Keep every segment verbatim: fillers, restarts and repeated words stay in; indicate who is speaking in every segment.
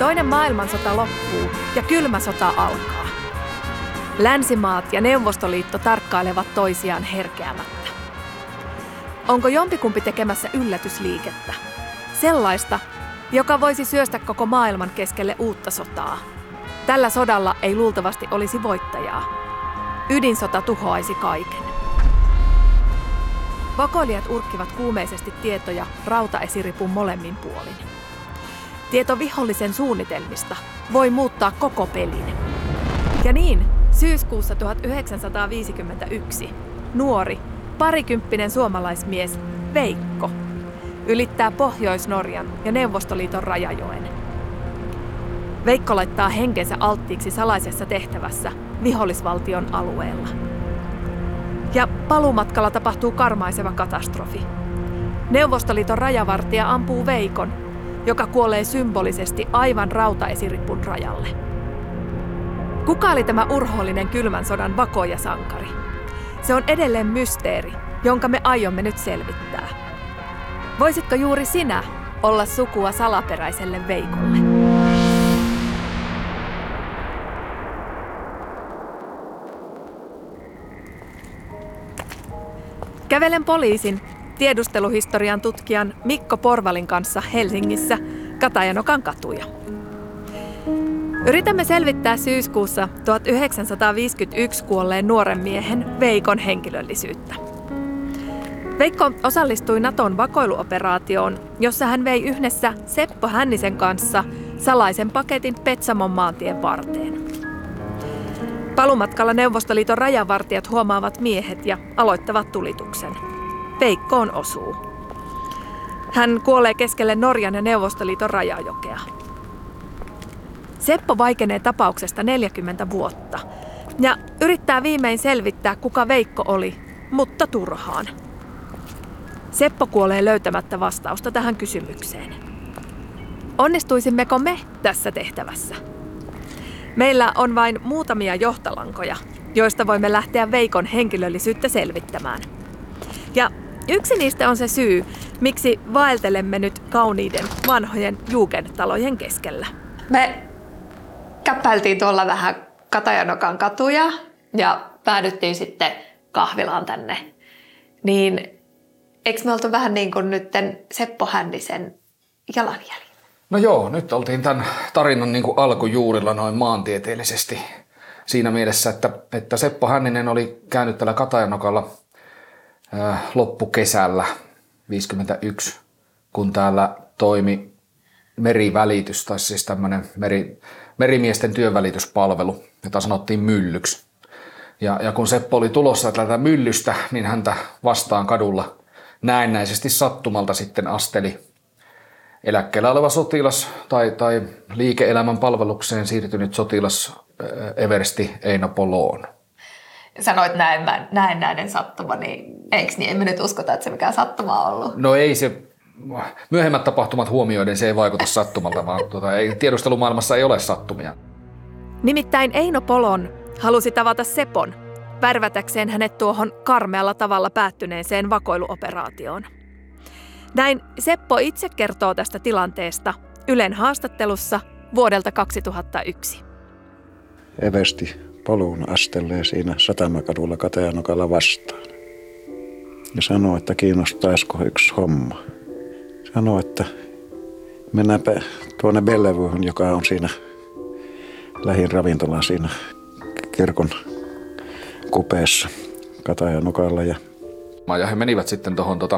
Speaker 1: Toinen maailmansota loppuu ja kylmä sota alkaa. Länsimaat ja Neuvostoliitto tarkkailevat toisiaan herkeämättä. Onko jompikumpi tekemässä yllätysliikettä? Sellaista, joka voisi syöstä koko maailman keskelle uutta sotaa. Tällä sodalla ei luultavasti olisi voittajaa. Ydinsota tuhoaisi kaiken. Vakoilijat urkkivat kuumeisesti tietoja rautaesiripun molemmin puolin. Tieto vihollisen suunnitelmista voi muuttaa koko pelin. Ja niin, syyskuussa tuhatyhdeksänsataaviisikymmentäyksi nuori, parikymppinen suomalaismies Veikko ylittää Pohjois-Norjan ja Neuvostoliiton rajajoen. Veikko laittaa henkensä alttiiksi salaisessa tehtävässä vihollisvaltion alueella. Ja paluumatkalla tapahtuu karmaiseva katastrofi. Neuvostoliiton rajavartija ampuu Veikon, joka kuolee symbolisesti aivan rautaesiripun rajalle. Kuka oli tämä urhoollinen kylmän sodan vakoijasankari? Se on edelleen mysteeri, jonka me aiomme nyt selvittää. Voisitko juuri sinä olla sukua salaperäiselle Veikolle? Kävelen poliisin, tiedusteluhistorian tutkijan Mikko Porvalin kanssa Helsingissä Katajanokan katuja. Yritämme selvittää syyskuussa tuhatyhdeksänsataaviisikymmentäyksi kuolleen nuoren miehen Veikon henkilöllisyyttä. Veikko osallistui Naton vakoiluoperaatioon, jossa hän vei yhdessä Seppo Hännisen kanssa salaisen paketin Petsamon maantien varteen. Palumatkalla Neuvostoliiton rajavartijat huomaavat miehet ja aloittavat tulituksen. Veikkoon osuu. Hän kuolee keskelle Norjan ja Neuvostoliiton rajajokea. Seppo vaikenee tapauksesta neljäkymmentä vuotta ja yrittää viimein selvittää, kuka Veikko oli, mutta turhaan. Seppo kuolee löytämättä vastausta tähän kysymykseen. Onnistuisimmeko me tässä tehtävässä? Meillä on vain muutamia johtolankoja, joista voimme lähteä Veikon henkilöllisyyttä selvittämään. Ja yksi niistä on se syy, miksi vaeltelemme nyt kauniiden vanhojen jugendtalojen keskellä.
Speaker 2: Me käppäiltiin tuolla vähän Katajanokan katuja ja päädyttiin sitten kahvilaan tänne. Niin eikö me oltu vähän niin kuin nytten Seppo Hännisen jalanjäljen?
Speaker 3: No joo, nyt oltiin tämän tarinan niin kuin alkujuurilla noin maantieteellisesti. Siinä mielessä, että, että Seppo Hänninen oli käynyt täällä Katajanokalla äh, loppukesällä viisikymmentäyksi, kun täällä toimi merivälitys, tai siis tämmöinen meri, merimiesten työnvälityspalvelu, jota sanottiin myllyksi. Ja, ja kun Seppo oli tulossa täältä myllystä, niin häntä vastaan kadulla näennäisesti sattumalta sitten asteli eläkkeellä oleva sotilas tai, tai liike-elämän palvelukseen siirtynyt sotilas eversti Eino Poloon.
Speaker 2: Sanoit näin, näin näiden sattuma, niin eikö niin? Emme nyt uskota, että se mikään sattuma on ollut.
Speaker 3: No ei se, myöhemmät tapahtumat huomioiden se ei vaikuta sattumalta, vaan tuota, ei, tiedustelumaailmassa ei ole sattumia.
Speaker 1: Nimittäin Eino Polon halusi tavata Sepon, värvätäkseen hänet tuohon karmealla tavalla päättyneeseen vakoiluoperaatioon. Näin Seppo itse kertoo tästä tilanteesta Ylen haastattelussa vuodelta kaksituhattayksi.
Speaker 4: Eversti Poluun astelee siinä Satamakadulla Katajanokalla vastaan. Ja sanoo, että kiinnostaisiko yksi homma. Sanoo, että mennäänpä tuonne Bellevuehun, joka on siinä lähin ravintola siinä kirkon kupeessa Katajanokalla. Ja
Speaker 3: ja he menivät sitten tuohon tota,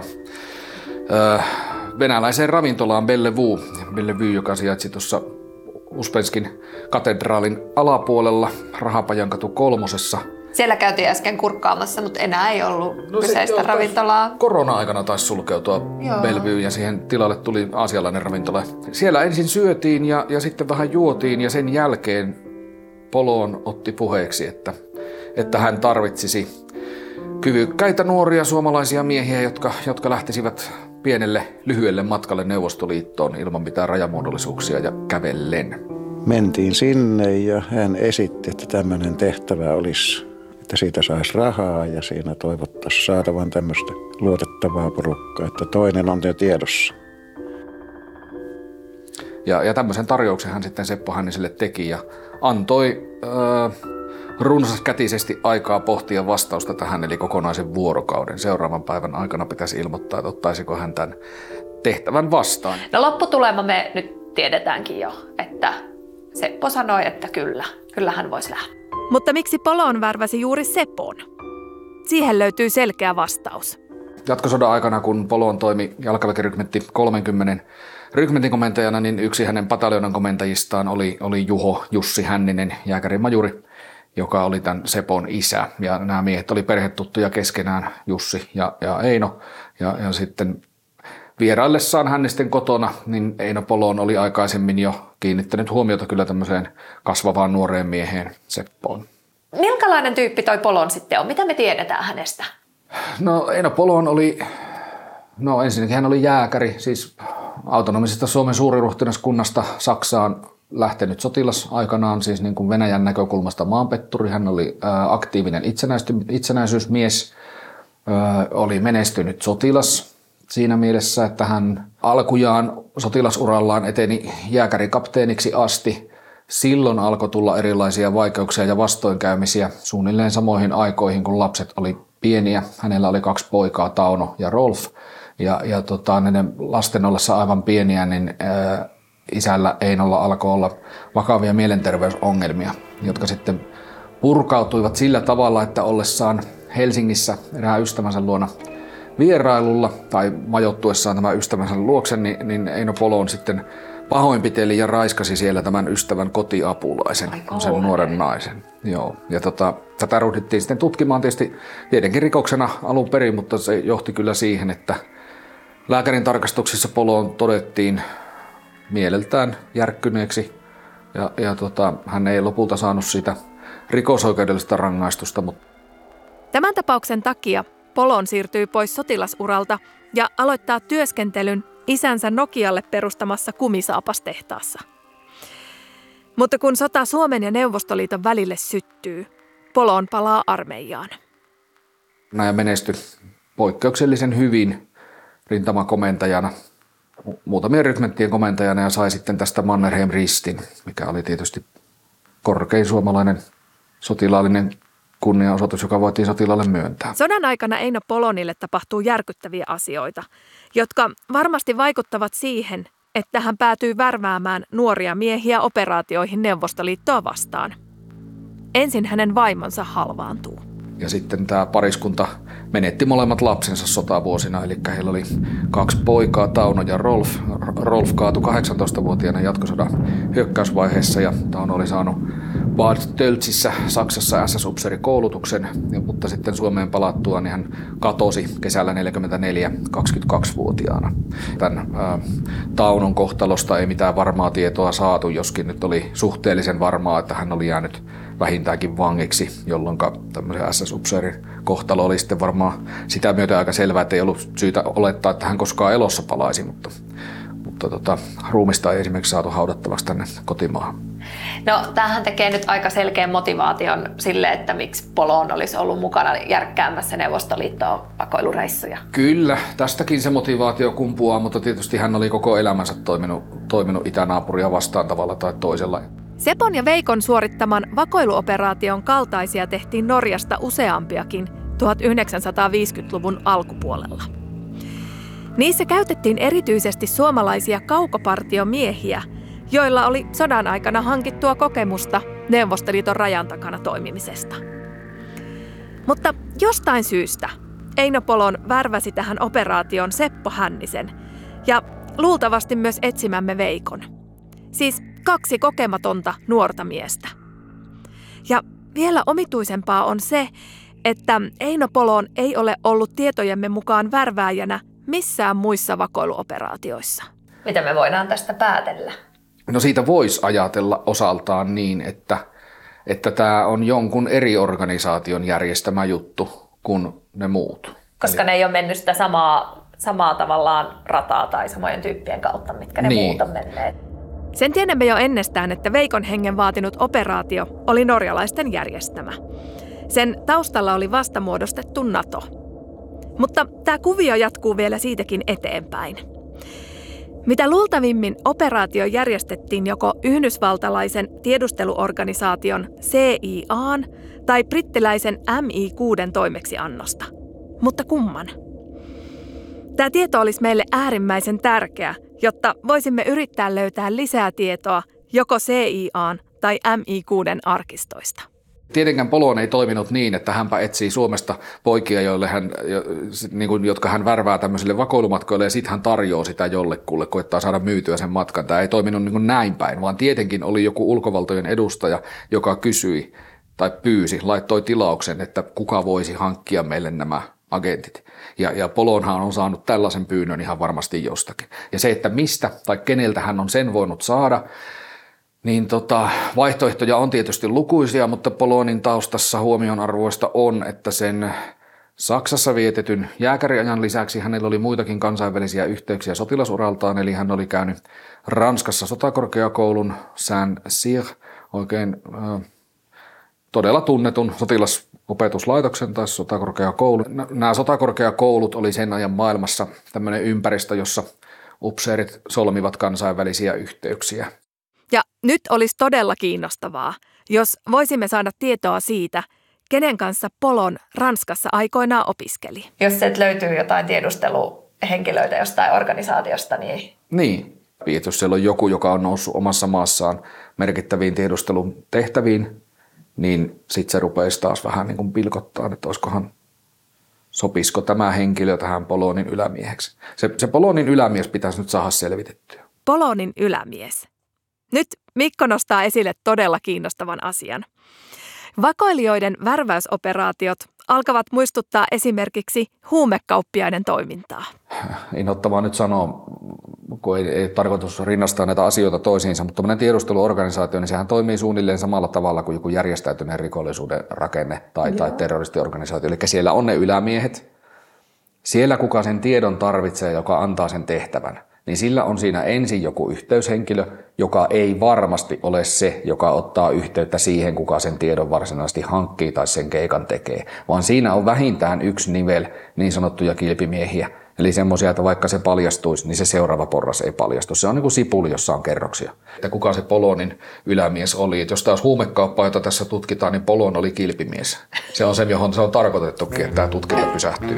Speaker 3: ö, venäläiseen ravintolaan Bellevue, Bellevue, joka sijaitsi tuossa Uspenskin katedraalin alapuolella Rahapajankatu kolmosessa.
Speaker 2: Siellä käytiin äsken kurkkaamassa, mutta enää ei ollut no kyseistä se, ravintolaa.
Speaker 3: Korona-aikana taisi sulkeutua Joo. Bellevue ja siihen tilalle tuli aasialainen ravintola. Siellä ensin syötiin ja, ja sitten vähän juotiin ja sen jälkeen Poloon otti puheeksi, että, että hän tarvitsisi kyvykkäitä nuoria suomalaisia miehiä, jotka, jotka lähtisivät pienelle lyhyelle matkalle Neuvostoliittoon ilman mitään rajamuodollisuuksia ja kävellen.
Speaker 4: Mentiin sinne ja hän esitti, että tämmöinen tehtävä olisi, että siitä saisi rahaa ja siinä toivottaisiin saatavan tämmöistä luotettavaa porukkaa, että toinen on jo tiedossa.
Speaker 3: Ja, ja tämmöisen tarjouksen hän sitten Seppo Hänniselle teki ja antoi öö, runsaskätisesti aikaa pohtia vastausta tähän, eli kokonaisen vuorokauden. Seuraavan päivän aikana pitäisi ilmoittaa, että ottaisiko hän tämän tehtävän vastaan.
Speaker 2: No lopputulema me nyt tiedetäänkin jo, että Seppo sanoi, että kyllä, kyllä hän voisi lähteä.
Speaker 1: Mutta miksi Polon värväsi juuri Sepon? Siihen löytyy selkeä vastaus.
Speaker 3: Jatkosodan aikana, kun Polon toimi jalkaväkirykmentti kolmekymmentä rykmentin komentajana, niin yksi hänen pataljonan komentajistaan oli, oli Juho Jussi Hänninen, jääkärimajuri, joka oli tämän Sepon isä. Ja nämä miehet oli perhetuttuja keskenään, Jussi ja, ja Eino. Ja, ja sitten vieraillessaan Hännisten kotona, niin Eino Polon oli aikaisemmin jo kiinnittänyt huomiota kyllä tämmöiseen kasvavaan nuoreen mieheen Seppoon.
Speaker 2: Minkälainen tyyppi toi Polon sitten on? Mitä me tiedetään hänestä?
Speaker 3: No Eino Polon oli, no ensinnäkin hän oli jääkäri, siis autonomisesta Suomen suuriruhtinaskunnasta Saksaan lähtenyt sotilas aikanaan, siis niin kuin Venäjän näkökulmasta maanpetturi. Hän oli ää, aktiivinen itsenäisyysmies, ää, oli menestynyt sotilas siinä mielessä, että hän alkujaan sotilasurallaan eteni jääkärikapteeniksi asti. Silloin alkoi tulla erilaisia vaikeuksia ja vastoinkäymisiä suunnilleen samoihin aikoihin, kun lapset oli pieniä. Hänellä oli kaksi poikaa, Tauno ja Rolf. Ja, ja tota, näiden lasten ollessa aivan pieniä, niin ää, isällä Einolla alkoi olla vakavia mielenterveysongelmia, jotka sitten purkautuivat sillä tavalla, että ollessaan Helsingissä erään ystävänsä luona vierailulla tai majoittuessaan tämän ystävänsä luokse, niin, niin Eino Polon sitten pahoinpiteli ja raiskasi siellä tämän ystävän kotiapulaisen, sen nuoren naisen. Joo. Ja tota, tätä ryhdyttiin sitten tutkimaan tietysti tietenkin rikoksena alun perin, mutta se johti kyllä siihen, että lääkärin tarkastuksissa Polon todettiin mieleltään järkkyneeksi ja, ja tota, hän ei lopulta saanut siitä rikosoikeudellista rangaistusta. Mutta
Speaker 1: Tämän tapauksen takia Polon siirtyy pois sotilasuralta ja aloittaa työskentelyn isänsä Nokialle perustamassa kumisaapastehtaassa. Mutta kun sota Suomen ja Neuvostoliiton välille syttyy, Polon palaa armeijaan.
Speaker 3: Näin menestyi poikkeuksellisen hyvin rintamakomentajana, muutamien rykmenttien komentajana ja sai sitten tästä Mannerheim-ristin, mikä oli tietysti korkein suomalainen sotilaallinen kunnianosoitus, joka voitiin sotilaalle myöntää.
Speaker 1: Sodan aikana Eino Polonille tapahtuu järkyttäviä asioita, jotka varmasti vaikuttavat siihen, että hän päätyy värväämään nuoria miehiä operaatioihin Neuvostoliittoa vastaan. Ensin hänen vaimonsa halvaantuu.
Speaker 3: Ja sitten tämä pariskunta menetti molemmat lapsensa sotavuosina, eli heillä oli kaksi poikaa, Tauno ja Rolf. Rolf kaatui kahdeksantoistavuotiaana jatkosodan hyökkäysvaiheessa ja Tauno oli saanut Bad Töltsissä Saksassa S S-upseerikoulutuksen, mutta sitten Suomeen palattua niin hän katosi kesällä neljäkymmentäneljä kaksikymmentäkaksivuotiaana. Tämän ää, Taunon kohtalosta ei mitään varmaa tietoa saatu, joskin nyt oli suhteellisen varmaa, että hän oli jäänyt vähintäänkin vangiksi, jolloin tämmöisen S S-upseerin kohtalo oli sitten varmaan sitä myötä aika selvää, että ei ollut syytä olettaa, että hän koskaan elossa palaisi, mutta, mutta tota, ruumista ei esimerkiksi saatu haudattavaksi tänne kotimaahan.
Speaker 2: No tämähän tekee nyt aika selkeän motivaation sille, että miksi Polon olisi ollut mukana järkkäämässä Neuvostoliittoon pakoilureissuja.
Speaker 3: Kyllä, tästäkin se motivaatio kumpuaa, mutta tietysti hän oli koko elämänsä toiminut, toiminut itänaapuria vastaan tavalla tai toisella.
Speaker 1: Sepon ja Veikon suorittaman vakoiluoperaation kaltaisia tehtiin Norjasta useampiakin tuhatyhdeksänsataaviisikymmentäluvun alkupuolella. Niissä käytettiin erityisesti suomalaisia kaukopartiomiehiä, joilla oli sodan aikana hankittua kokemusta Neuvostoliiton rajan takana toimimisesta. Mutta jostain syystä Eino Polon värväsi tähän operaatioon Seppo Hännisen ja luultavasti myös etsimämme Veikon. Siis kaksi kokematonta nuorta miestä. Ja vielä omituisempaa on se, että Eino Polon ei ole ollut tietojemme mukaan värvääjänä missään muissa vakoiluoperaatioissa.
Speaker 2: Mitä me voidaan tästä päätellä?
Speaker 3: No siitä voisi ajatella osaltaan niin, että, että tämä on jonkun eri organisaation järjestämä juttu kuin ne muut.
Speaker 2: Koska Eli... ne ei ole mennyt sitä samaa, samaa tavallaan rataa tai samojen tyyppien kautta, mitkä ne
Speaker 3: niin.
Speaker 2: muut on menneet.
Speaker 1: Sen tiedämme jo ennestään, että Veikon hengen vaatinut operaatio oli norjalaisten järjestämä. Sen taustalla oli vastamuodostettu NATO. Mutta tämä kuvio jatkuu vielä siitäkin eteenpäin. Mitä luultavimmin operaatio järjestettiin joko yhdysvaltalaisen tiedusteluorganisaation C I A:n tai brittiläisen M I kuuden toimeksiannosta. Mutta kumman? Tämä tieto olisi meille äärimmäisen tärkeä, jotta voisimme yrittää löytää lisää tietoa joko C I A:n tai M I kuuden arkistoista.
Speaker 3: Tietenkään Polon ei toiminut niin, että hänpä etsii Suomesta poikia, joille hän, niin kuin, jotka hän värvää tämmöisille vakoilumatkoille ja sitten hän tarjoaa sitä jollekulle, koettaa saada myytyä sen matkan. Tämä ei toiminut niin kuin näin päin, vaan tietenkin oli joku ulkovaltojen edustaja, joka kysyi tai pyysi, laittoi tilauksen, että kuka voisi hankkia meille nämä agentit. Ja, ja Polonhan on saanut tällaisen pyynnön ihan varmasti jostakin. Ja se, että mistä tai keneltä hän on sen voinut saada, niin tota, vaihtoehtoja on tietysti lukuisia, mutta Polonin taustassa huomionarvoista on, että sen Saksassa vietetyn jääkäriajan lisäksi hänellä oli muitakin kansainvälisiä yhteyksiä sotilasuraltaan, eli hän oli käynyt Ranskassa sotakorkeakoulun Saint-Cyr, oikein äh, todella tunnetun sotilasopetuslaitoksen tai sotakorkeakoulun. Nämä sotakorkeakoulut oli sen ajan maailmassa tämmöinen ympäristö, jossa upseerit solmivat kansainvälisiä yhteyksiä.
Speaker 1: Ja nyt olisi todella kiinnostavaa, jos voisimme saada tietoa siitä, kenen kanssa Polon Ranskassa aikoinaan opiskeli.
Speaker 2: Jos sieltä löytyy jotain tiedusteluhenkilöitä jostain organisaatiosta, niin...
Speaker 3: Niin, jos siellä on joku, joka on noussut omassa maassaan merkittäviin tiedustelun tehtäviin, niin sitten se rupeaisi taas vähän niin kuin pilkottaa, että olisikohan, sopisiko tämä henkilö tähän Polonin ylämieheksi. Se, se Polonin ylämies pitäisi nyt saada selvitettyä.
Speaker 1: Polonin ylämies. Nyt Mikko nostaa esille todella kiinnostavan asian. Vakoilijoiden värväysoperaatiot alkavat muistuttaa esimerkiksi huumekauppiaiden toimintaa.
Speaker 3: Inhottavaa nyt sanoa, kun ei, ei tarkoitus rinnastaa näitä asioita toisiinsa, mutta tämmöinen tiedusteluorganisaatio, niin sehän toimii suunnilleen samalla tavalla kuin joku järjestäytyneen rikollisuuden rakenne tai, tai terroristiorganisaatio. Eli siellä on ne ylämiehet, siellä kuka sen tiedon tarvitsee, joka antaa sen tehtävän, niin sillä on siinä ensin joku yhteyshenkilö, joka ei varmasti ole se, joka ottaa yhteyttä siihen, kuka sen tiedon varsinaisesti hankkii tai sen keikan tekee, vaan siinä on vähintään yksi nivel niin sanottuja kilpimiehiä. Eli semmoisia, että vaikka se paljastuisi, niin se seuraava porras ei paljastu. Se on niin kuin sipuli, jossa on kerroksia. Että kuka se Polonin ylämies oli. Että jos taas huumekauppaa, jota tässä tutkitaan, niin Polon oli kilpimies. Se on se, johon se on tarkoitettukin, että tämä tutkinta pysähtyy.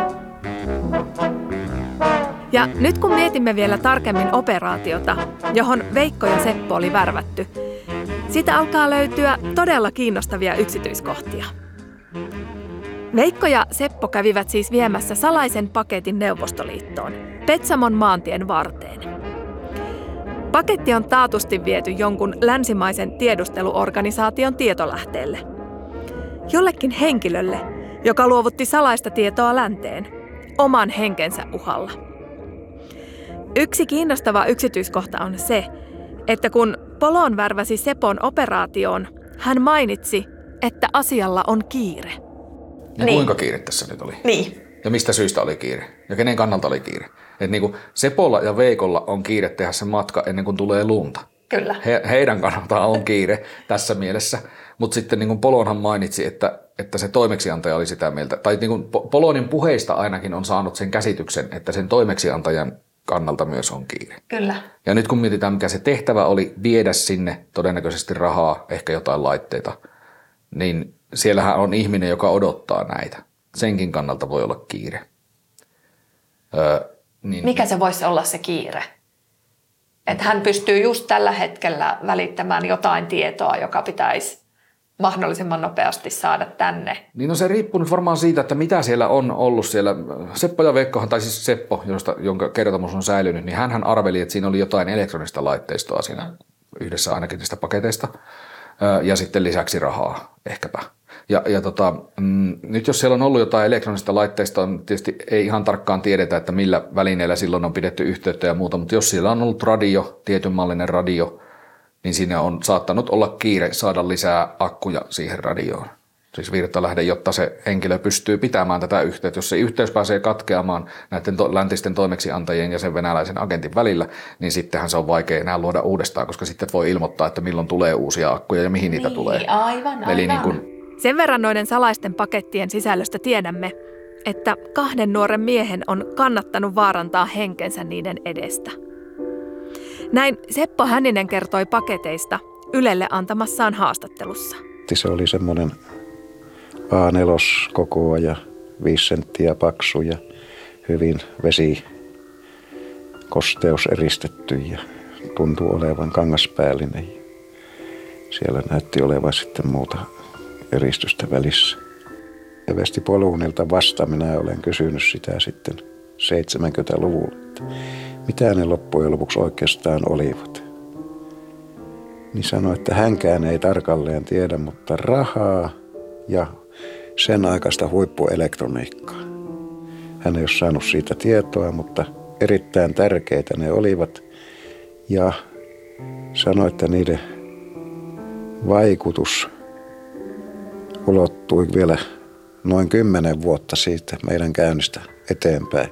Speaker 1: Ja nyt kun mietimme vielä tarkemmin operaatiota, johon Veikko ja Seppo oli värvätty, siitä alkaa löytyä todella kiinnostavia yksityiskohtia. Veikko ja Seppo kävivät siis viemässä salaisen paketin Neuvostoliittoon, Petsamon maantien varteen. Paketti on taatusti viety jonkun länsimaisen tiedusteluorganisaation tietolähteelle. Jollekin henkilölle, joka luovutti salaista tietoa länteen, oman henkensä uhalla. Yksi kiinnostava yksityiskohta on se, että kun Polon värväsi Sepon operaatioon, hän mainitsi, että asialla on kiire.
Speaker 3: Ja niin. Kuinka kiire tässä nyt oli?
Speaker 2: Niin.
Speaker 3: Ja mistä syystä oli kiire? Ja kenen kannalta oli kiire? Että niin kuin Sepolla ja Veikolla on kiire tehdä se matka ennen kuin tulee lunta.
Speaker 2: Kyllä.
Speaker 3: He, heidän kannaltaan on kiire tässä mielessä. Mutta sitten niin kuin Polonhan mainitsi, että, että se toimeksiantaja oli sitä mieltä. Tai niin kuin Polonin puheista ainakin on saanut sen käsityksen, että sen toimeksiantajan kannalta myös on kiire.
Speaker 2: Kyllä.
Speaker 3: Ja nyt kun mietitään, mikä se tehtävä oli viedä sinne todennäköisesti rahaa, ehkä jotain laitteita, niin siellähän on ihminen, joka odottaa näitä. Senkin kannalta voi olla kiire. Öö, niin...
Speaker 2: Mikä se voisi olla se kiire? Että hän pystyy just tällä hetkellä välittämään jotain tietoa, joka pitäisi mahdollisimman nopeasti saada tänne.
Speaker 3: Niin no se riippuu nyt varmaan siitä, että mitä siellä on ollut siellä. Seppo ja Veikkohan, tai siis Seppo, josta, jonka kertomus on säilynyt, niin hänhän arveli, että siinä oli jotain elektronista laitteistoa siinä yhdessä ainakin niistä paketeista. Ja sitten lisäksi rahaa ehkäpä. Ja, ja tota, mm, nyt jos siellä on ollut jotain elektronista laitteistoa, niin tietysti ei ihan tarkkaan tiedetä, että millä välineillä silloin on pidetty yhteyttä ja muuta, mutta jos siellä on ollut radio, tietynmallinen radio, niin siinä on saattanut olla kiire saada lisää akkuja siihen radioon. Siis virtalähde, jotta se henkilö pystyy pitämään tätä yhteyttä. Jos se yhteys pääsee katkeamaan näiden to- läntisten toimeksiantajien ja sen venäläisen agentin välillä, niin sittenhän se on vaikea enää luoda uudestaan, koska sitten voi ilmoittaa, että milloin tulee uusia akkuja ja mihin niitä
Speaker 2: niin,
Speaker 3: tulee.
Speaker 2: Aivan, aivan.
Speaker 3: Eli niin kun...
Speaker 1: Sen verran noiden salaisten pakettien sisällöstä tiedämme, että kahden nuoren miehen on kannattanut vaarantaa henkensä niiden edestä. Näin Seppo Hänninen kertoi paketeista Ylelle antamassaan haastattelussa.
Speaker 4: Se oli semmoinen A neljä kokoa ja viisi senttiä paksu ja hyvin vesi kosteus eristetty ja tuntui olevan kangaspäällinen. Siellä näytti olevan sitten muuta eristystä välissä. Ja Vesti Polunilta vasta minä olen kysynyt sitä sitten seitsemänkymmentäluvulla, että mitä ne loppujen lopuksi oikeastaan olivat. Niin sanoi, että hänkään ei tarkalleen tiedä, mutta rahaa ja sen aikaista huippuelektroniikkaa. Hän ei ole saanut siitä tietoa, mutta erittäin tärkeitä ne olivat. Ja sanoi, että niiden vaikutus ulottui vielä noin kymmenen vuotta siitä meidän käynnistä eteenpäin.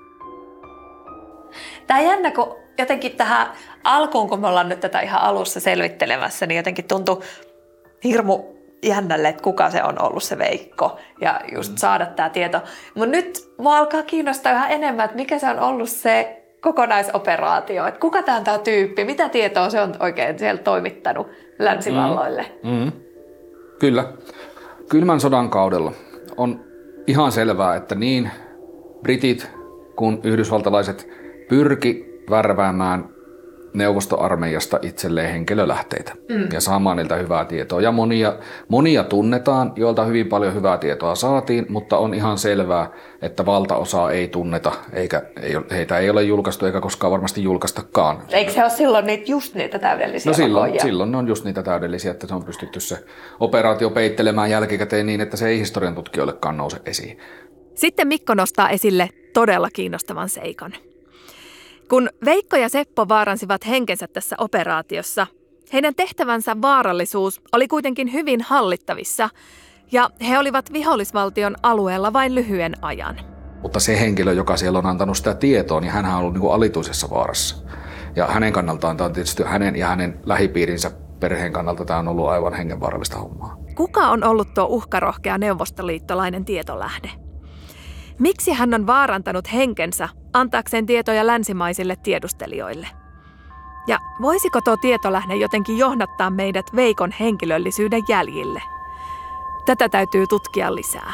Speaker 2: Tämä on jännä, kun jotenkin tähän alkuun, kun me ollaan nyt tätä ihan alussa selvittelemässä, niin jotenkin tuntui hirmu jännälle, että kuka se on ollut se Veikko ja just saada tämä tieto. Mutta nyt mua alkaa kiinnostaa yhä enemmän, että mikä se on ollut se kokonaisoperaatio, että kuka tämä on tämä tyyppi, mitä tietoa se on oikein siellä toimittanut länsivalloille.
Speaker 3: Mm. Mm. Kyllä. Kylmän sodan kaudella on ihan selvää, että niin britit kuin yhdysvaltalaiset pyrki värväämään neuvostoarmeijasta itselleen henkilölähteitä mm. ja saamaan niiltä hyvää tietoa. Ja monia, monia tunnetaan, joilta hyvin paljon hyvää tietoa saatiin, mutta on ihan selvää, että valtaosaa ei tunneta, eikä ei, heitä ei ole julkaistu eikä koskaan varmasti julkaistakaan.
Speaker 2: Eikö se ole silloin niitä, just niitä täydellisiä
Speaker 3: No silloin,
Speaker 2: vakoja?
Speaker 3: silloin ne on just niitä täydellisiä, että se on pystytty se operaatio peittelemään jälkikäteen niin, että se ei historian tutkijoillekaan nouse esiin.
Speaker 1: Sitten Mikko nostaa esille todella kiinnostavan seikan. Kun Veikko ja Seppo vaaransivat henkensä tässä operaatiossa, heidän tehtävänsä vaarallisuus oli kuitenkin hyvin hallittavissa ja he olivat vihollisvaltion alueella vain lyhyen ajan.
Speaker 3: Mutta se henkilö, joka siellä on antanut sitä tietoa, niin hänhän on ollut niin kuin alituisessa vaarassa. Ja hänen kannaltaan tämä on tietysti hänen ja hänen lähipiirinsä perheen kannalta tämä on ollut aivan hengenvaarallista hommaa.
Speaker 1: Kuka on ollut tuo uhkarohkea neuvostoliittolainen tietolähde? Miksi hän on vaarantanut henkensä antaakseen tietoja länsimaisille tiedustelijoille? Ja voisiko tuo tietolähde jotenkin johdattaa meidät Veikon henkilöllisyyden jäljille? Tätä täytyy tutkia lisää.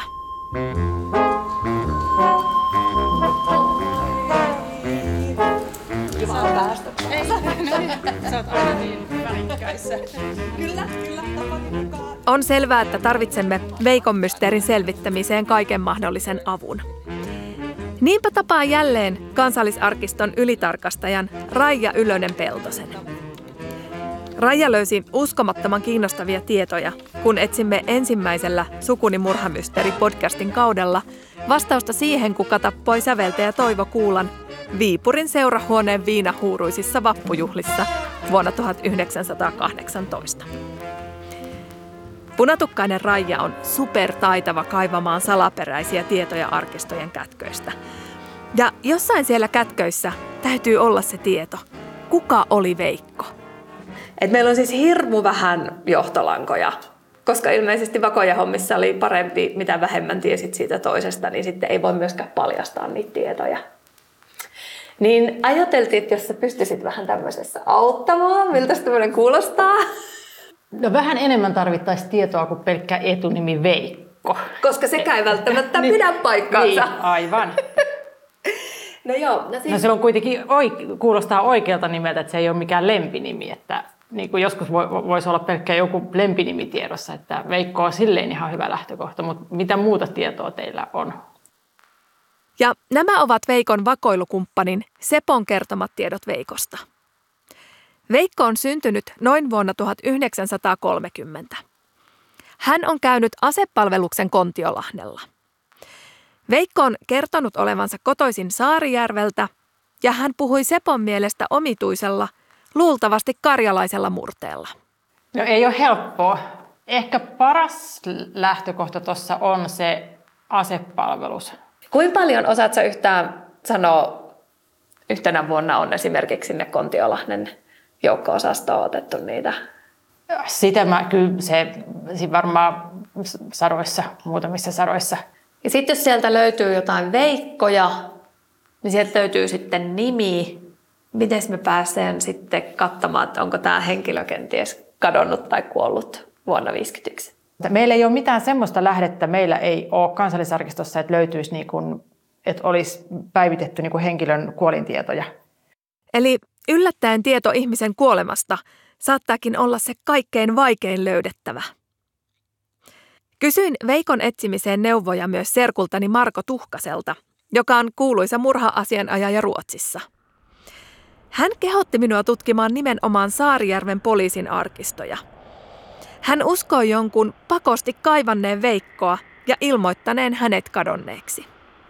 Speaker 1: On selvää, että tarvitsemme Veikon mysteerin selvittämiseen kaiken mahdollisen avun. Niinpä tapaa jälleen Kansallisarkiston ylitarkastajan Raija Ylönen-Peltosen. Raija löysi uskomattoman kiinnostavia tietoja, kun etsimme ensimmäisellä Sukuni murhamysteeri-podcastin kaudella vastausta siihen, kuka tappoi säveltäjä Toivo Kuulan Viipurin seurahuoneen viinahuuruisissa vappujuhlissa vuonna tuhatyhdeksänsataakahdeksantoista. Punatukkainen Raija on supertaitava kaivamaan salaperäisiä tietoja arkistojen kätköistä. Ja jossain siellä kätköissä täytyy olla se tieto, kuka oli Veikko.
Speaker 2: Et meillä on siis hirmu vähän johtolankoja, koska ilmeisesti vakoja hommissa oli parempi, mitä vähemmän tiesit siitä toisesta, niin sitten ei voi myöskään paljastaa niitä tietoja. Niin ajateltiin, että jos sä pystyisit vähän tämmöisessä auttamaan, miltä tämmöinen kuulostaa?
Speaker 5: No vähän enemmän tarvittaisiin tietoa kuin pelkkä etunimi Veikko.
Speaker 2: Koska sekään ei välttämättä niin, pidä paikkaansa.
Speaker 5: Niin, aivan.
Speaker 2: No joo. No, siis...
Speaker 5: no se on kuitenkin oike- kuulostaa oikealta nimeltä, että se ei ole mikään lempinimi. Että, niin kuin joskus voi, voisi olla pelkkä joku lempinimi tiedossa, että Veikko on silleen ihan hyvä lähtökohta, mutta mitä muuta tietoa teillä on?
Speaker 1: Ja nämä ovat Veikon vakoilukumppanin Sepon kertomat tiedot Veikosta. Veikko on syntynyt noin vuonna tuhatyhdeksänsataakolmekymmentä. Hän on käynyt asepalveluksen Kontiolahdella. Veikko on kertonut olevansa kotoisin Saarijärveltä ja hän puhui Sepon mielestä omituisella, luultavasti karjalaisella murteella.
Speaker 5: No ei ole helppoa. Ehkä paras lähtökohta tuossa on se asepalvelus.
Speaker 2: Kuinka paljon osaat sä yhtään sanoa, yhtenä vuonna on esimerkiksi sinne Kontiolahden joukko-osastoon otettu niitä?
Speaker 5: Sitä mä kyllä, se, se varmaan sadoissa, muutamissa sadoissa.
Speaker 2: Ja sitten jos sieltä löytyy jotain Veikkoja, niin sieltä löytyy sitten nimi miten me pääsemme sitten katsomaan, että onko tämä henkilö kenties kadonnut tai kuollut vuonna viisikymmentäyksi?
Speaker 5: Meillä ei ole mitään semmoista lähdettä, meillä ei ole Kansallisarkistossa, että löytyisi, niin kuin, että olisi päivitetty niin kuin henkilön kuolintietoja.
Speaker 1: Eli yllättäen tieto ihmisen kuolemasta saattaakin olla se kaikkein vaikein löydettävä. Kysyin Veikon etsimiseen neuvoja myös serkultani Marko Tuhkaselta, joka on kuuluisa murha-asianajaja Ruotsissa. Hän kehotti minua tutkimaan nimenomaan Saarijärven poliisin arkistoja. Hän uskoi jonkun pakosti kaivanneen Veikkoa ja ilmoittaneen hänet kadonneeksi.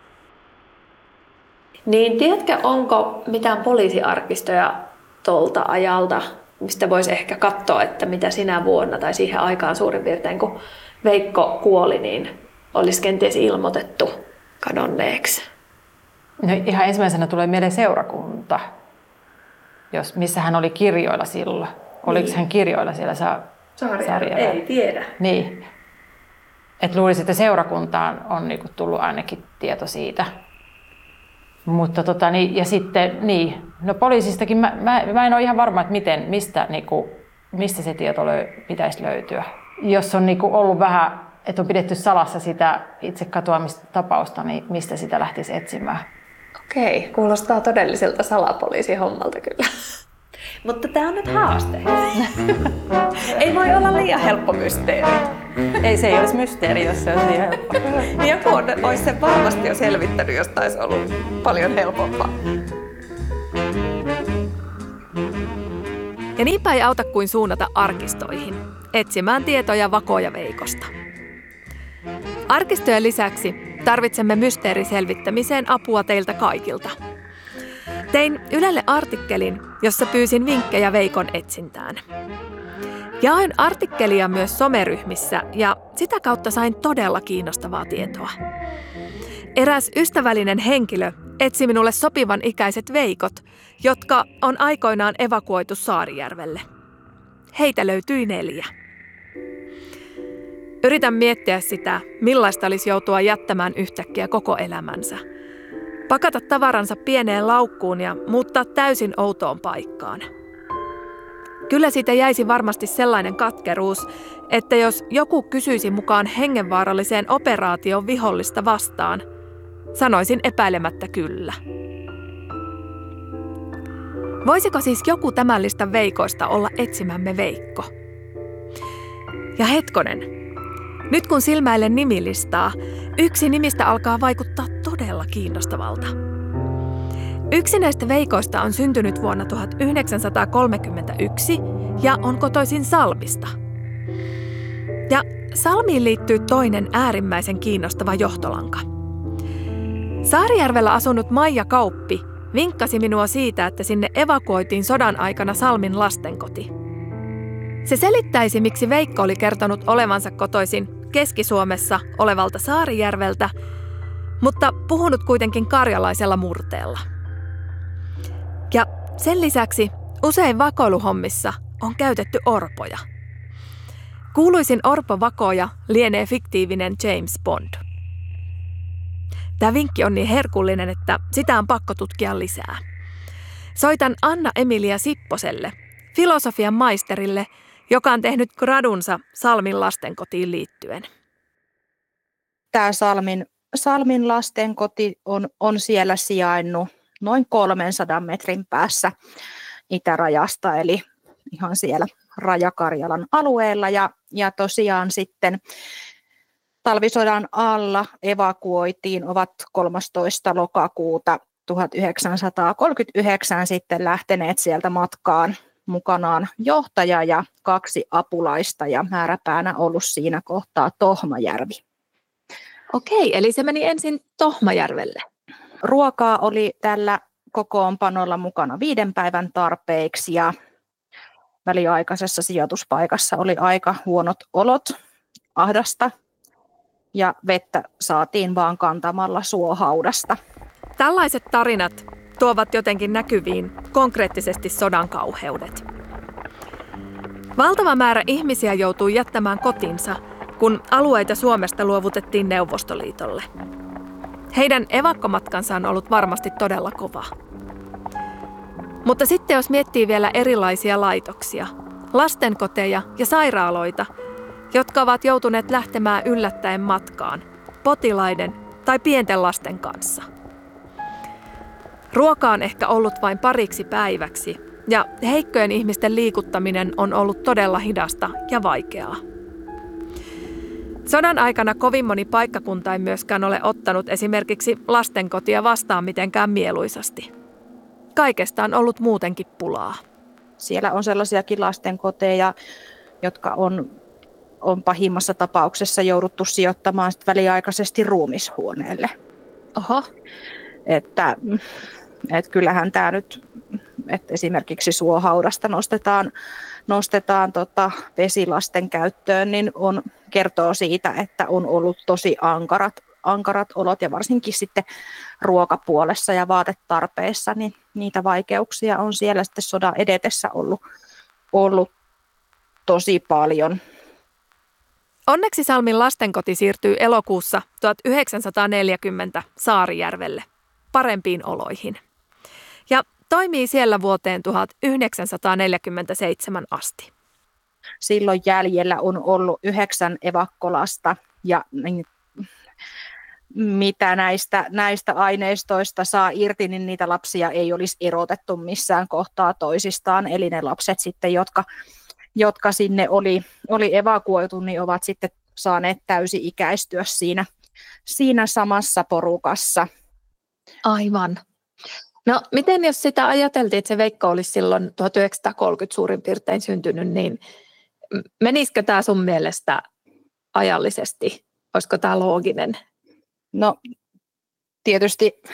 Speaker 2: Niin tiedätkö, onko mitään poliisiarkistoja tuolta ajalta, mistä voisi ehkä katsoa, että mitä sinä vuonna tai siihen aikaan suurin piirtein, kun Veikko kuoli, niin olisi kenties ilmoitettu kadonneeksi?
Speaker 5: No, ihan ensimmäisenä tulee mieleen seurakunta, jos, missä hän oli kirjoilla silloin. Oliko niin hän kirjoilla siellä saa, Saarijärvellä?
Speaker 2: Ei tiedä.
Speaker 5: Niin. Et luulisin, että seurakuntaan on niinku tullut ainakin tieto siitä. Mutta tota, niin, ja sitten, niin, no poliisistakin mä, mä, mä en ole ihan varma, että miten, mistä, niinku, mistä se tieto löy, pitäisi löytyä. Jos on niinku ollut vähän, että on pidetty salassa sitä itse katoamistapausta, niin mistä sitä lähtisi etsimään?
Speaker 2: Okei, kuulostaa todelliselta salapoliisihommalta kyllä. Mutta tämä on nyt haaste. Ei voi olla liian helppo mysteeri.
Speaker 5: Ei se ei olisi mysteeri, jos se olisi liian helppo.
Speaker 2: Joku on, olisi sen varmasti jo selvittänyt, jos taisi ollut paljon helpompaa.
Speaker 1: Ja niinpä ei auta kuin suunnata arkistoihin, etsimään tietoja Vakoja Veikosta. Arkistojen lisäksi tarvitsemme mysteeriselvittämiseen apua teiltä kaikilta. Tein Ylelle artikkelin, jossa pyysin vinkkejä Veikon etsintään. Jaoin artikkelia myös someryhmissä ja sitä kautta sain todella kiinnostavaa tietoa. Eräs ystävällinen henkilö etsi minulle sopivan ikäiset veikot, jotka on aikoinaan evakuoitu Saarijärvelle. Heitä löytyi neljä. Yritän miettiä sitä, millaista olisi joutua jättämään yhtäkkiä koko elämänsä. Pakata tavaransa pieneen laukkuun ja muuttaa täysin outoon paikkaan. Kyllä siitä jäisi varmasti sellainen katkeruus, että jos joku kysyisi mukaan hengenvaaralliseen operaation vihollista vastaan, sanoisin epäilemättä kyllä. Voisiko siis joku tämän listan veikoista olla etsimämme Veikko? Ja hetkonen, nyt kun silmäilen nimilistaa, yksi nimistä alkaa vaikuttaa todella kiinnostavalta. Yksi näistä veikoista on syntynyt vuonna tuhatyhdeksänsataakolmekymmentäyksi ja on kotoisin Salmista. Ja Salmiin liittyy toinen äärimmäisen kiinnostava johtolanka. Saarijärvellä asunut Maija Kauppi vinkkasi minua siitä, että sinne evakuoitiin sodan aikana Salmin lastenkoti. Se selittäisi, miksi Veikko oli kertonut olevansa kotoisin Keski-Suomessa olevalta Saarijärveltä, mutta puhunut kuitenkin karjalaisella murteella. Ja sen lisäksi usein vakoiluhommissa on käytetty orpoja. Kuuluisin orpovakoja lienee fiktiivinen James Bond. Tämä vinkki on niin herkullinen, että sitä on pakko tutkia lisää. Soitan Anna-Emilia Sipposelle, filosofian maisterille, joka on tehnyt gradunsa Salmin lastenkotiin liittyen.
Speaker 6: Tämä Salmin, Salmin lastenkoti on, on siellä sijainnut noin kolmensadan metrin päässä itärajasta, eli ihan siellä Rajakarjalan alueella. Ja, ja tosiaan sitten talvisodan alla evakuoitiin, ovat kolmastoista lokakuuta tuhatyhdeksänsataakolmekymmentäyhdeksän sitten lähteneet sieltä matkaan mukanaan johtaja ja kaksi apulaista ja määräpäänä ollut siinä kohtaa Tohmajärvi.
Speaker 2: Okei, eli se meni ensin Tohmajärvelle.
Speaker 6: Ruokaa oli tällä kokoonpanolla mukana viiden päivän tarpeiksi ja väliaikaisessa sijoituspaikassa oli aika huonot olot, ahdasta ja vettä saatiin vaan kantamalla suohaudasta.
Speaker 1: Tällaiset tarinat tuovat jotenkin näkyviin konkreettisesti sodan kauheudet. Valtava määrä ihmisiä joutui jättämään kotinsa, kun alueita Suomesta luovutettiin Neuvostoliitolle. Heidän evakkomatkansa on ollut varmasti todella kova. Mutta sitten jos miettii vielä erilaisia laitoksia, lastenkoteja ja sairaaloita, jotka ovat joutuneet lähtemään yllättäen matkaan, potilaiden tai pienten lasten kanssa. Ruoka on ehkä ollut vain pariksi päiväksi, ja heikkojen ihmisten liikuttaminen on ollut todella hidasta ja vaikeaa. Sodan aikana kovin moni paikkakunta ei myöskään ole ottanut esimerkiksi lastenkotia vastaan mitenkään mieluisasti. Kaikesta on ollut muutenkin pulaa.
Speaker 6: Siellä on sellaisiakin lastenkoteja, jotka on, on pahimmassa tapauksessa jouduttu sijoittamaan sit väliaikaisesti ruumishuoneelle.
Speaker 2: Oho.
Speaker 6: Että, että kyllähän tämä nyt, että esimerkiksi suohaudasta nostetaan, nostetaan tota vesilasten käyttöön, niin on, kertoo siitä, että on ollut tosi ankarat, ankarat olot ja varsinkin sitten ruokapuolessa ja vaatetarpeessa, niin niitä vaikeuksia on siellä sitten sodan edetessä ollut, ollut tosi paljon.
Speaker 1: Onneksi Salmin lastenkoti siirtyy elokuussa tuhatyhdeksänsataaneljäkymmentä Saarijärvelle parempiin oloihin ja toimii siellä vuoteen tuhatyhdeksänsataaneljäkymmentäseitsemän asti.
Speaker 6: Silloin jäljellä on ollut yhdeksän evakkolasta ja mitä näistä, näistä aineistoista saa irti, niin niitä lapsia ei olisi erotettu missään kohtaa toisistaan. Eli ne lapset sitten, jotka, jotka sinne oli, oli evakuoitu, niin ovat sitten saaneet täysi-ikäistyä siinä, siinä samassa porukassa.
Speaker 2: Aivan. No miten jos sitä ajateltiin, että se Veikko olisi silloin tuhatyhdeksänsataakolmekymmentä suurin piirtein syntynyt, niin menisikö tämä sun mielestä ajallisesti? Olisiko tämä looginen?
Speaker 6: No tietysti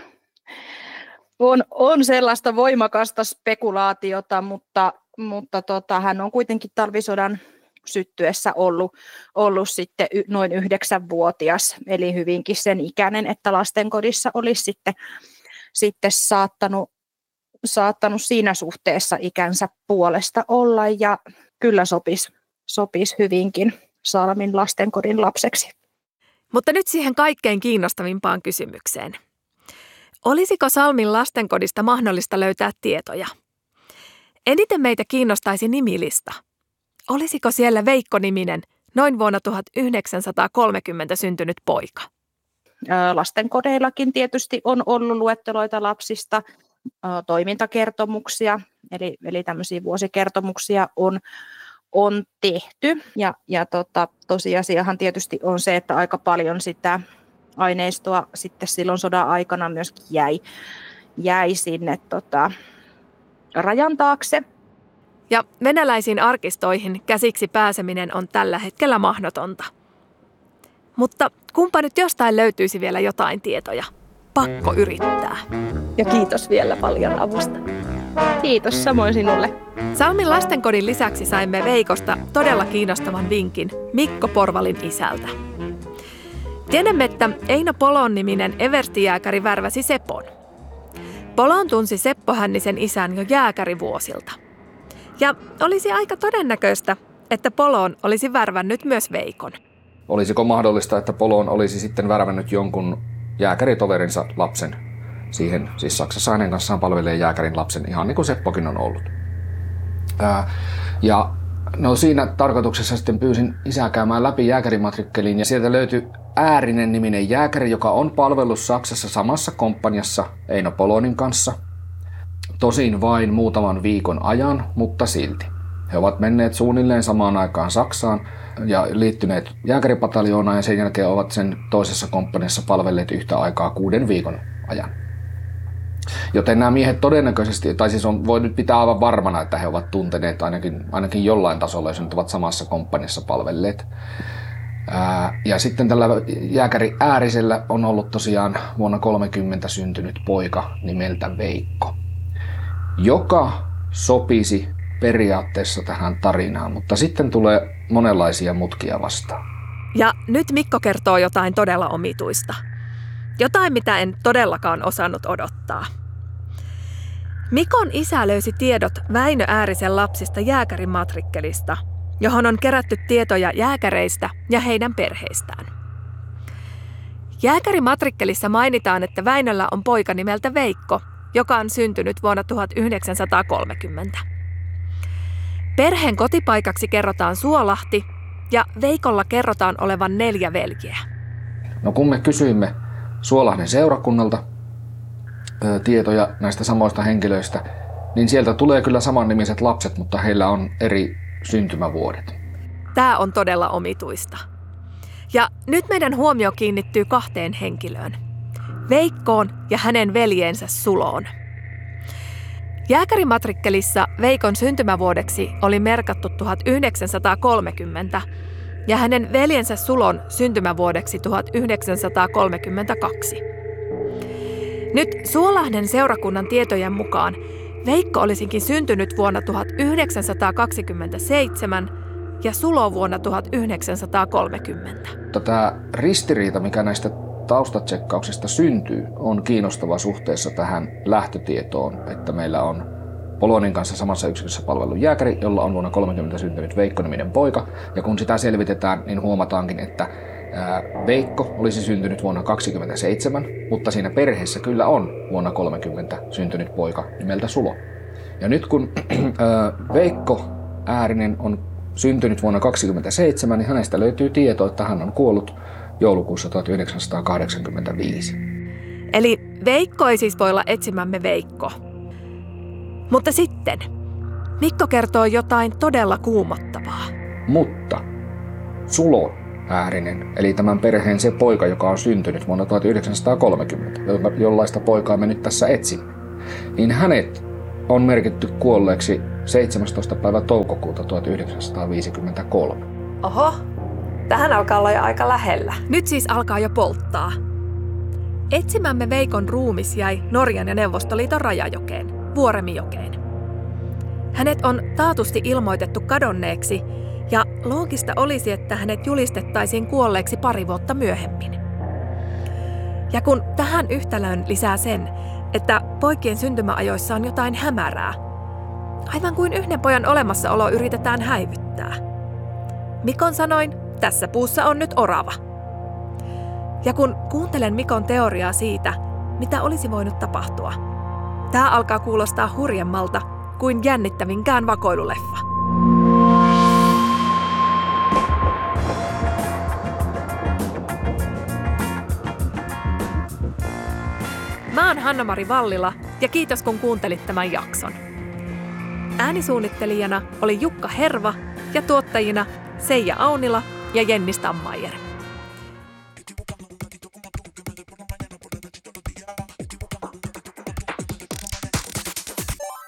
Speaker 6: on, on sellaista voimakasta spekulaatiota, mutta, mutta tota, hän on kuitenkin talvisodan syttyessä ollut, ollut sitten y, noin yhdeksänvuotias, eli hyvinkin sen ikäinen, että lastenkodissa olisi sitten, sitten saattanut, saattanut siinä suhteessa ikänsä puolesta olla, ja kyllä sopisi, sopisi hyvinkin Salmin lastenkodin lapseksi.
Speaker 1: Mutta nyt siihen kaikkein kiinnostavimpaan kysymykseen. Olisiko Salmin lastenkodista mahdollista löytää tietoja? Eniten meitä kiinnostaisi nimilista. Olisiko siellä Veikko-niminen, noin vuonna tuhatyhdeksänsataakolmekymmentä syntynyt poika?
Speaker 6: Lastenkodeillakin tietysti on ollut luetteloita lapsista, toimintakertomuksia, eli, eli tämmöisiä vuosikertomuksia on, on tehty. Ja, ja tota, tosiasiahan tietysti on se, että aika paljon sitä aineistoa sitten silloin sodan aikana myöskin jäi, jäi sinne tota, rajan taakse.
Speaker 1: Ja venäläisiin arkistoihin käsiksi pääseminen on tällä hetkellä mahdotonta. Mutta kumpa nyt jostain löytyisi vielä jotain tietoja. Pakko yrittää.
Speaker 2: Ja kiitos vielä paljon avusta.
Speaker 6: Kiitos samoin sinulle.
Speaker 1: Salmin lastenkodin lisäksi saimme Veikosta todella kiinnostavan vinkin Mikko Porvalin isältä. Tiedämme, että Eino Polon-niminen everstijääkäri värväsi Sepon. Polon tunsi Seppo Hännisen isän jo jääkärivuosilta. Ja olisi aika todennäköistä, että Polon olisi värvännyt myös Veikon.
Speaker 3: Olisiko mahdollista, että Polon olisi sitten värvännyt jonkun jääkäritoverinsa lapsen siihen, siis Saksassa hänen kanssaan palvelee jääkärin lapsen, ihan niin kuin Seppokin on ollut. Ää, ja no siinä tarkoituksessa sitten pyysin isää käymään läpi jääkärimatrikkeliin ja sieltä löytyi Äärinen niminen jääkäri, joka on palvellut Saksassa samassa komppaniassa Eino Polonin kanssa. Tosin vain muutaman viikon ajan, mutta silti. He ovat menneet suunnilleen samaan aikaan Saksaan ja liittyneet jääkäripataljoonaan ja sen jälkeen ovat sen toisessa komppaniassa palvelleet yhtä aikaa kuuden viikon ajan. Joten nämä miehet todennäköisesti, tai siis on, voi nyt pitää aivan varmana, että he ovat tunteneet ainakin, ainakin jollain tasolla, jos nyt ovat samassa komppaniassa palvelleet. Ää, ja sitten tällä jääkäri Äärisellä on ollut tosiaan vuonna kolmekymmentä syntynyt poika nimeltä Veikko, joka sopisi periaatteessa tähän tarinaan, mutta sitten tulee monenlaisia mutkia vastaan.
Speaker 1: Ja nyt Mikko kertoo jotain todella omituista. Jotain, mitä en todellakaan osannut odottaa. Mikon isä löysi tiedot Väinö Äärisen lapsista jääkärimatrikkelista, johon on kerätty tietoja jääkäreistä ja heidän perheistään. Jääkärimatrikkelissa mainitaan, että Väinöllä on poika nimeltä Veikko, joka on syntynyt vuonna tuhatyhdeksänsataakolmekymmentä. Perheen kotipaikaksi kerrotaan Suolahti ja Veikolla kerrotaan olevan neljä veljeä.
Speaker 3: No kun me kysyimme Suolahden seurakunnalta ö, tietoja näistä samoista henkilöistä, niin sieltä tulee kyllä samannimiset lapset, mutta heillä on eri syntymävuodet.
Speaker 1: Tämä on todella omituista. Ja nyt meidän huomio kiinnittyy kahteen henkilöön. Veikkoon ja hänen veljeensä Suloon. Jääkärimatrikkelissa Veikon syntymävuodeksi oli merkattu tuhatyhdeksänsataakolmekymmentä ja hänen veljensä Sulon syntymävuodeksi tuhatyhdeksänsataakolmekymmentäkaksi. Nyt Suolahden seurakunnan tietojen mukaan Veikko olisikin syntynyt vuonna tuhatyhdeksänsataakaksikymmentäseitsemän ja Sulo vuonna tuhatyhdeksänsataakolmekymmentä.
Speaker 3: Tämä ristiriita, mikä näistä taustatsekkauksista syntyy, on kiinnostava suhteessa tähän lähtötietoon, että meillä on Polonin kanssa samassa yksikössä palvellut jääkäri, jolla on vuonna kolmekymmentä syntynyt Veikko-niminen poika. Ja kun sitä selvitetään, niin huomataankin, että Veikko olisi syntynyt vuonna kaksikymmentäseitsemän, mutta siinä perheessä kyllä on vuonna kolmekymmentä syntynyt poika nimeltä Sulo. Ja nyt kun Veikko Äärinen on syntynyt vuonna kaksikymmentäseitsemän, niin hänestä löytyy tieto, että hän on kuollut joulukuussa tuhatyhdeksänsataakahdeksankymmentäviisi.
Speaker 1: Eli Veikko ei siis voi olla etsimämme Veikko. Mutta sitten Mikko kertoo jotain todella kuumottavaa.
Speaker 3: Mutta Sulo Äärinen, eli tämän perheen se poika, joka on syntynyt vuonna tuhatyhdeksänsataakolmekymmentä, jollaista poikaa me nyt tässä etsimme, niin hänet on merkitty kuolleeksi seitsemästoista päivä toukokuuta tuhatyhdeksänsataaviisikymmentäkolme.
Speaker 2: Oho, tähän alkaa olla jo aika lähellä.
Speaker 1: Nyt siis alkaa jo polttaa. Etsimämme Veikon ruumis jäi Norjan ja Neuvostoliiton rajajokeen, Vuoremijokeen. Hänet on taatusti ilmoitettu kadonneeksi ja loogista olisi, että hänet julistettaisiin kuolleeksi pari vuotta myöhemmin. Ja kun tähän yhtälöön lisää sen, että poikien syntymäajoissa on jotain hämärää, aivan kuin yhden pojan olemassaolo yritetään häivyttää. Mikon sanoin, tässä puussa on nyt orava. Ja kun kuuntelen Mikon teoriaa siitä, mitä olisi voinut tapahtua, tämä alkaa kuulostaa hurjemmalta kuin jännittävinkään vakoiluleffa. Mä oon Hanna-Mari Vallila ja kiitos kun kuuntelit tämän jakson. Äänisuunnittelijana oli Jukka Herva ja tuottajina Seija Aunila ja Jenni Stammaier.